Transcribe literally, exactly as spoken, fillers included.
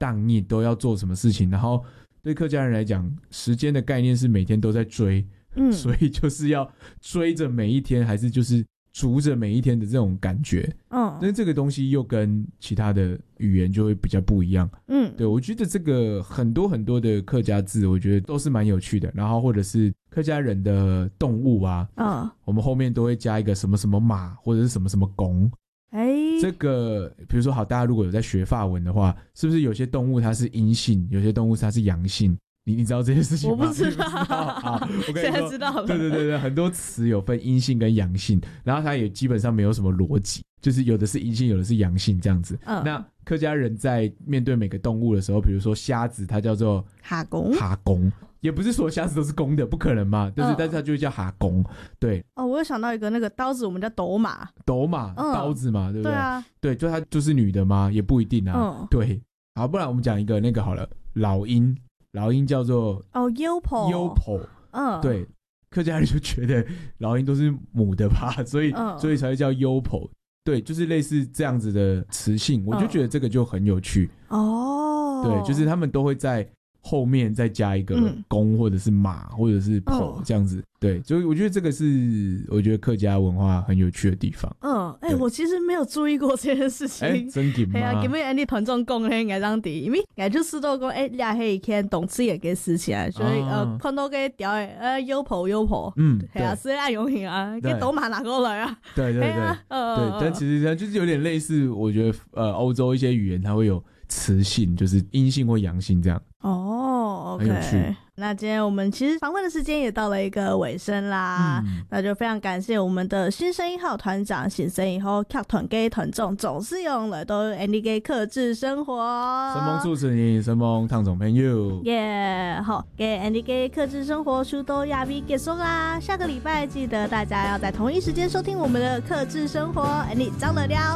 当你都要做什么事情，然后对客家人来讲，时间的概念是每天都在追，嗯，所以就是要追着每一天，还是就是逐着每一天的这种感觉，嗯，但是这个东西又跟其他的语言就会比较不一样，嗯，对，我觉得这个很多很多的客家字，我觉得都是蛮有趣的，然后或者是客家人的动物啊，嗯，我们后面都会加一个什么什么马或者是什么什么公。哎，这个比如说好，大家如果有在学法文的话，是不是有些动物它是阴性，有些动物它是阳性？你你知道这些事情吗？ 我不知道， 好，我跟你说， 现在知道了。 对对对对，很多词有分阴性跟阳性，然后它也基本上没有什么逻辑，就是有的是阴性，有的是阳性这样子。嗯，那客家人在面对每个动物的时候，比如说虾子，它叫做哈公， 哈公。也不是所有虾子都是公的，不可能嘛，就是、嗯、但是它就叫哈公，对。 哦，我有想到一个那个刀子，我们叫斗马， 斗马、嗯、刀子嘛，对不对？ 对啊， 对，就它就是女的吗？也不一定啊。嗯，对。好，不然我们讲一个那个好了，老鹰，老鹰叫做哦幽婆， 幽婆，嗯，对，客家人就觉得老鹰都是母的吧，所以、嗯、所以才会叫幽婆。对，就是类似这样子的词性，我就觉得这个就很有趣哦。对，就是他们都会在后面再加一个公或者是马或者是婆这样子，嗯、对，所以我觉得这个是我觉得客家文化很有趣的地方。 嗯，哎、欸，我其实没有注意过这件事情。哎、 欸，真的吗？ 系啊，今日安尼团众讲咧，爱当地，因为爱就知道讲，哎、欸，俩黑天动词也给撕起来，所以、啊、呃，看到个条诶，呃，优婆优婆，嗯，系啊，是爱用型啊，给斗马拿过来啊。 对对对，啊、呃，对，但其实它就是有点类似，我觉得呃，欧洲一些语言它会有词性，就是阴性或阳性这样。 哦 ，OK， 很有趣。 那今天我们其实访问的时间也到了一个尾声啦，嗯、那就非常感谢我们的新声音号团长新声音后客团给团众总是用了都 Andy 给克制生活， 神梦主持人神梦汤总朋友， 耶、yeah, 好，给 Andy 给克制生活书都亚比结束啦，下个礼拜记得大家要在同一时间收听我们的克制生活 Andy 张得了。